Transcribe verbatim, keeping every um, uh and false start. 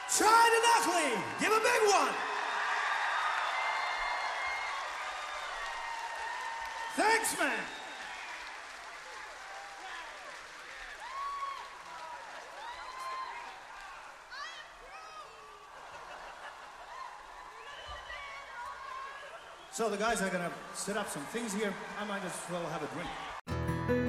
Try to Knuckly, give a big one. Thanks, man. So the guys are gonna set up some things here. I might as well have a drink.